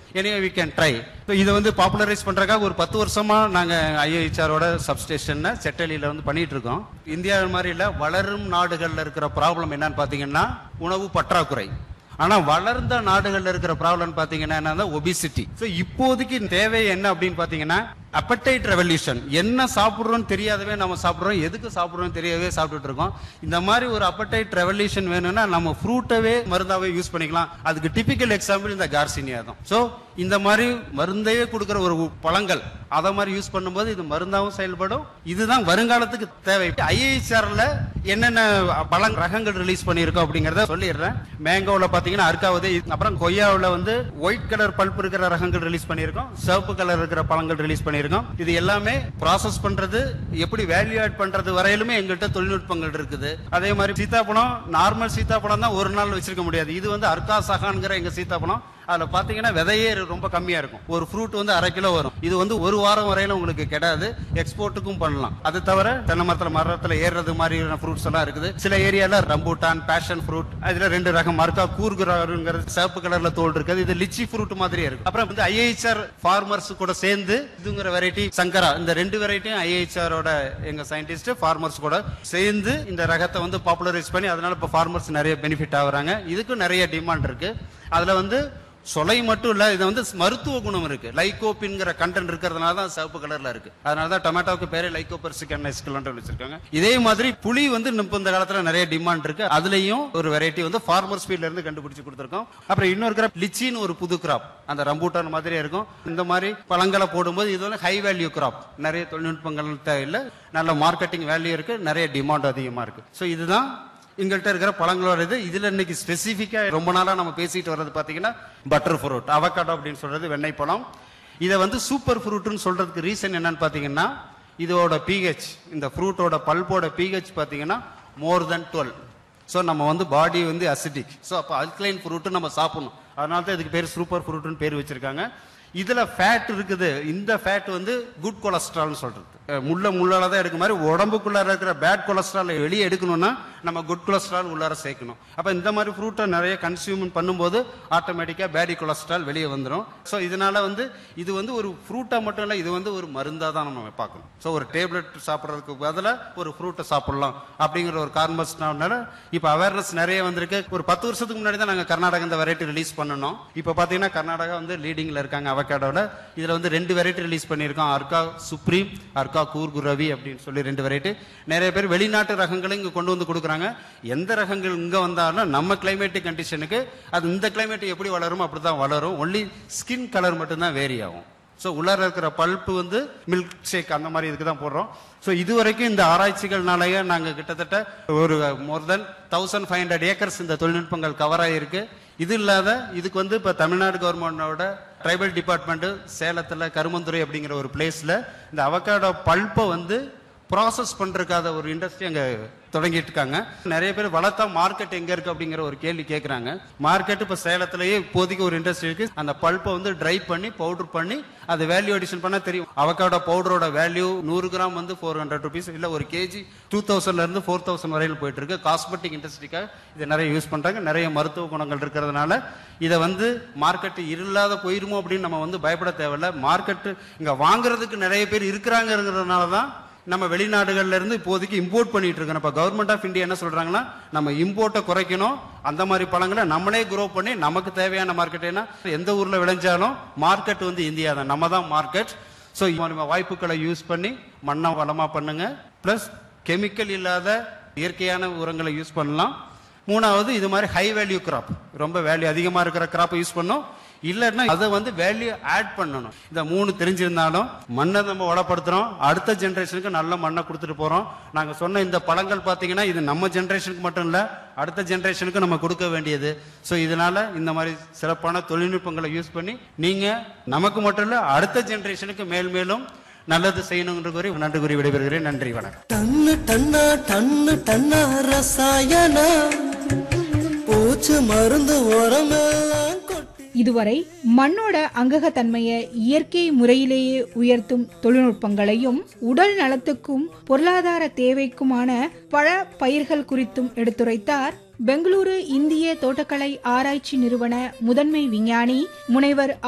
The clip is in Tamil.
anyway we can try. So இதை வந்து பாப்புலரைஸ் பண்றதுக்காக ஒரு 10 வருஷமா நாங்க IIHRோட சப்ஸ்டேஷன்ல செட்டலியில வந்து பண்ணிட்டு இருக்கோம். இந்தியா மாதிரி இல்ல, வளரும் நாடுகள்ல இருக்கிற ப்ராப்ளம் என்னன்னு பாத்தீங்கன்னா உணவு பற்றாக்குறை. ஆனா வளர்ந்த நாடுகள்ல இருக்கிற ப்ராப்ளம் பாத்தீங்கன்னா ஒபிசிட்டி. சோ இப்போதைக்கு தேவை என்ன அப்படின்னு பாத்தீங்கன்னா அப்படைட் ரெவல்யூஷன். என்ன சாப்பிடுறோம் தெரியாதவே நம்ம சாப்பிடுறோம், எதுக்கு சாப்பிடுறோம் தெரியாதவே சாப்பிட்டுட்டு இருக்கோம். இந்த மாதிரி ஒரு அப்படைட் ரெவல்யூஷன் வேணும்னா நம்ம ஃப்ரூட்டவே மருந்தாவே யூஸ் பண்ணிக்கலாம். அதுக்கு டிபிக்கல் எக்ஸாம்பிள் இந்த கார்சினியா தான். சோ இந்த மாதிரி மருந்தையே கொடுக்கிற ஒரு பழங்கள் அத மாதிரி யூஸ் பண்ணும்போது இது மருந்தாவும் செயல்படும். இதுதான் வருங்காலத்துக்கு தேவை. IIHRல என்னென்ன பழ ரகங்கள் ரிலீஸ் பண்ணியிருக்கோம் அப்படிங்கறத சொல்லிடுறேன். மேங்கோல பாத்தீங்கன்னா அர்காவதி, அப்புறம் கொய்யாவுல வந்து ஒயிட் கலர் பல்ப் இருக்கிற ரகங்கள் ரிலீஸ் பண்ணியிருக்கோம், சிவப்பு கலர் இருக்கிற பழங்கள் ரிலீஸ் பண்ணியிருக்கோம். இது எல்லாமே ப்ராசஸ் பண்றது, எப்படி வேல்யூ ஆட் பண்றது வரையிலுமே எங்கள்கிட்ட தொழில்நுட்பங்கள் இருக்குது. அதே மாதிரி சீத்தாப்பழம், நார்மல் சீத்தாப்பழம் தான் ஒரு நாள் வச்சிருக்க முடியாது. இது வந்து அர்கா சகான்கிற எங்க சீத்தாப்பழம். அதுல பாத்தீங்கன்னா விதையே ரொம்ப கம்மியா இருக்கும். ஒரு ஃப்ரூட் வந்து 1/2 கிலோ வரும். இது வந்து ஒரு வாரம் வரையில உங்களுக்கு கிடையாது, எக்ஸ்போர்ட்டுக்கும் பண்ணலாம். அது தவிர தென்னை மரத்துல ஏறுறது மாதிரியான ஃப்ரூட்ஸ் எல்லாம் இருக்குது. சில ஏரியால ரம்பூட்டான், பேஷன் ஃப்ரூட், அதுல 2 ரகம் அர்கா கூர்குராங்கிறது சிவப்பு கலர்ல தோல் இருக்குது. இது லிச்சி ஃப்ரூட் மாதிரி இருக்கு. அப்புறம் வந்து IIHR ஃபார்மர்ஸ் கூட சேர்ந்து இதுங்கிற வெரைட்டி சங்கரா, இந்த 2 வெரைட்டியும் IIHRோட எங்க சயின்டிஸ்ட் ஃபார்மர்ஸ் கூட சேர்ந்து இந்த ரகத்தை வந்து பாப்புலரைஸ் பண்ணி அதனால இப்ப ஃபார்மர்ஸ் நிறைய பெனிஃபிட் ஆகுறாங்க. இதுக்கும் நிறைய டிமாண்ட் இருக்கு. அதுல வந்து சொலை மட்டும் இல்ல, இது வந்து மருத்துவ குணம் இருக்கு. லைகோபின்ங்கிற கண்டென்ட் இருக்கிறதுனால தான் சிவப்பு கலர்ல இருக்கு. அதனாலதான் டொமேட்டோக்கு பேரே லைகோபெர்சிகன் வச்சிருக்காங்க. இதே மாதிரி புளி வந்து இந்த காலத்துல நிறைய டிமாண்ட் இருக்கு. அதுலயும் ஒரு வெரைட்டி வந்து ஃபார்மர்ஸ் ஃபீல்ட்ல இருந்து கண்டுபிடிச்சு கொடுத்திருக்கோம். அப்புறம் இன்னொரு கிராப் லிச்சின்னு ஒரு புது கிராப், அந்த ரம்பூட்டான் மாதிரியே இருக்கும். இந்த மாதிரி பழங்களை போடும்போது இது வந்து ஹை வேல்யூ கிராப். நிறைய தொழில்நுட்பங்கள் தேவையில்லை, நல்ல மார்க்கெட்டிங் வேல்யூ இருக்கு, நிறைய டிமாண்ட் அதிகமா இருக்கு. சோ இதுதான் எங்கள்கிட்ட இருக்கிற பழங்களோட இது. இதுல இன்னைக்கு ஸ்பெசிபிக்கா ரொம்ப நாளா நம்ம பேசிட்டு வர்றது பாத்தீங்கன்னா பட்டர் ஃப்ரூட், அவகாடோ அப்படின்னு சொல்றது வெண்ணெய் பழம். இதை வந்து சூப்பர் ஃப்ரூட்னு சொல்றதுக்கு ரீசன் என்னன்னு பாத்தீங்கன்னா இதோட pH, இந்த ஃப்ரூட்டோட பல்போட pH பாத்தீங்கன்னா more than 12. ஸோ நம்ம வந்து பாடி வந்து அசிடிக். ஸோ அப்போ அல்கலைன் ஃப்ரூட் நம்ம சாப்பிடணும். அதனால தான் இதுக்கு பேர் சூப்பர் ஃப்ரூட்னு பேர் வச்சிருக்காங்க. இதுல ஃபேட் இருக்குது. இந்த ஃபேட் வந்து குட் கொலஸ்ட்ரால்னு சொல்றது. முள்ளால தான் எடுக்க மாதிரி உடம்புக்குள்ள இருக்கிற பேட் கொலஸ்ட்ரால் வெளியே எடுக்கணும்னா நம்ம குட் கொலஸ்ட்ரால் உள்ளார சேர்க்கணும். அப்ப இந்த மாதிரி ஃப்ரூட்டை நிறைய கன்சியூம் பண்ணும்போது ஆட்டோமேட்டிக்கா பேடி கொலஸ்ட்ரால் வெளியே வந்துடும். ஸோ இதனால வந்து இது வந்து ஒரு ஃப்ரூட்டா மட்டும் இல்ல, இது வந்து ஒரு மருந்தா தான் நம்ம பார்க்கணும். ஸோ ஒரு டேப்லெட் சாப்பிட்றதுக்கு பதிலாக ஒரு ஃப்ரூட்டை சாப்பிடலாம் அப்படிங்கிற ஒரு கான்வர்ஸ்னால இப்ப அவேர்னஸ் நிறைய வந்திருக்கு. ஒரு 10 வருஷத்துக்கு முன்னாடி தான் நாங்க கர்நாடகா இந்த வெரைட்டி ரிலீஸ் பண்ணணும். இப்ப பாத்தீங்கன்னா கர்நாடகா வந்து லீடிங்ல இருக்காங்க அவகாடோட. இதுல வந்து 2 வெரைட்டி ரிலீஸ் பண்ணிருக்கோம், அர்கா சுப்ரீம், அர்கா கூர்கு ரவி அப்படின்னு சொல்லி 2 வெரைட்டி. நிறைய பேர் வெளிநாட்டு ரகங்களும் இங்க கொண்டு வந்து கொடுக்குறாங்க. எந்த ரகங்கள் இங்க வந்தாலும் நம்ம கிளைமேட்டிக் கண்டிஷனுக்கு அது இந்த கிளைமேட் எப்படி வளரும் அப்படிதான் வளரும். ஒன்லி ஸ்கின் கலர் மட்டும்தான் வேரி ஆகும். ஸோ உள்ளார இருக்கிற பல்ப்பு வந்து மில்க் ஷேக் அந்த மாதிரி இதுக்கு தான் போடுறோம். ஸோ இதுவரைக்கும் இந்த ஆராய்ச்சிகள்னாலேயே நாங்கள் கிட்டத்தட்ட ஒரு மோர் தென் 1500 ஏக்கர்ஸ் இந்த தொழில்நுட்பங்கள் கவர் ஆகிருக்கு. இது இல்லாத இதுக்கு வந்து இப்போ தமிழ்நாடு கவர்மெண்டோட ட்ரைபல் டிபார்ட்மெண்ட் சேலத்தில் கருமந்துறை அப்படிங்கிற ஒரு பிளேஸ்ல இந்த அவகாடோ பல்ப்பை வந்து ப்ராசஸ் பண்றதுக்காத ஒரு இண்டஸ்ட்ரி அங்க தொடங்கிட்டு இருக்காங்க. நிறைய பேர் வளர்த்தா மார்க்கெட் எங்க இருக்கு அப்படிங்கிற ஒரு கேள்வி கேட்கறாங்க. மார்க்கெட் இப்ப சேலத்திலேயே இப்போதைக்கு ஒரு இண்டஸ்ட்ரி இருக்கு. அந்த பல்ப்பை வந்து ட்ரை பண்ணி பவுடர் பண்ணி அது வேல்யூ அடிஷன் பண்ணா தெரியும். அவகாடோ பவுடரோட வேல்யூ 100 கிராம் வந்து 400 rupees, இல்ல ஒரு கேஜி 2000 இருந்து 4000 வரையில் போயிட்டு இருக்கு. காஸ்மெட்டிக் இண்டஸ்ட்ரிக்காக இதை நிறைய யூஸ் பண்றாங்க. நிறைய மருத்துவ குணங்கள் இருக்கிறதுனால இதை வந்து மார்க்கெட் இல்லாத போயிருமோ அப்படின்னு நம்ம வந்து பயப்பட தேவையில்லை. மார்க்கெட் இங்க வாங்குறதுக்கு நிறைய பேர் இருக்கிறாங்கிறதுனால தான் நம்ம வெளிநாடுகள்ல இருந்து இப்போதைக்கு இம்போர்ட் பண்ணிட்டு இருக்கோம். இப்ப கவர்மெண்ட் ஆஃப் இந்தியா என்ன சொல்றாங்கன்னா நம்ம இம்போர்ட்டை குறைக்கணும், அந்த மாதிரி பழங்களை நம்மளே குரோ பண்ணி நமக்கு தேவையான மார்க்கெட். ஏன்னா எந்த ஊர்ல விளைஞ்சாலும் மார்க்கெட் வந்து இந்தியா தான், நம்ம தான் மார்க்கெட். ஸோ வாய்ப்புகளை யூஸ் பண்ணி மண்ணை வளமா பண்ணுங்க. பிளஸ் கெமிக்கல் இல்லாத இயற்கையான உரங்களை யூஸ் பண்ணலாம். 3வது இது மாதிரி ஹை வேல்யூ கிராப், ரொம்ப வேல்யூ அதிகமா இருக்கிற கிராப்பை யூஸ் பண்ணணும். இல்லைன்னா அதை வந்து வேல்யூ ஆட் பண்ணணும். இந்த 3 தெரிஞ்சிருந்தாலும் மண்ணை நம்ம வளப்படுத்துறோம், அடுத்த ஜெனரேஷனுக்கு நல்ல மண்ணை கொடுத்துட்டு போறோம். நாங்க சொன்ன இந்த பழங்கள் பாத்தீங்கன்னா இது நம்ம ஜெனரேஷனுக்கு மட்டும் இல்ல, அடுத்த ஜெனரேஷனுக்கு நம்ம கொடுக்க வேண்டியது. ஸோ இதனால இந்த மாதிரி சிறப்பான தொழில்நுட்பங்களை யூஸ் பண்ணி நீங்க நமக்கு மட்டும் இல்ல அடுத்த ஜெனரேஷனுக்கு மேல் மேலும் நல்லது செய்யணுங்கிற கூறி நன்றி கூறி விடைபெறுகிறேன். நன்றி, வணக்கம். டன்னு டன்னா டன்னு டன்னா ரசாயன பூச்சி மருந்து உரமெல்லாம் இதுவரை மண்ணோட அங்ககத்தன்மையை இயற்கை முறையிலேயே உயர்த்தும் தொழில்நுட்பங்களையும் உடல் நலத்துக்கும் பொருளாதார தேவைக்குமான பழ பயிர்கள் குறித்தும் எடுத்துரைத்தார் பெங்களூரு இந்திய தோட்டக்கலை ஆராய்ச்சி நிறுவன முதன்மை விஞ்ஞானி முனைவர்